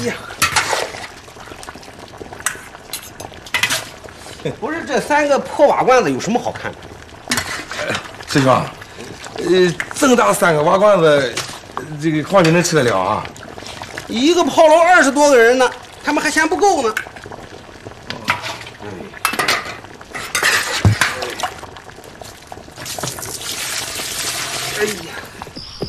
呀，不是这3个破瓦罐子有什么好看的？ 师兄，这么大3个瓦罐子，这个皇军能吃得了啊？ 一个炮楼20多个人呢，他们还嫌不够呢。